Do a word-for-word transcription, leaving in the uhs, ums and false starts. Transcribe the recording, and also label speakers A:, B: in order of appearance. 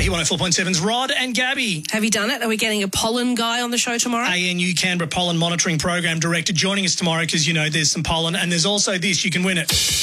A: Here one oh four point seven's Rod and Gabby.
B: Have you done it? Are we getting a pollen guy on the show tomorrow?
A: A N U Canberra Pollen Monitoring Program Director joining us tomorrow because, you know, there's some pollen and there's also this. You can win it.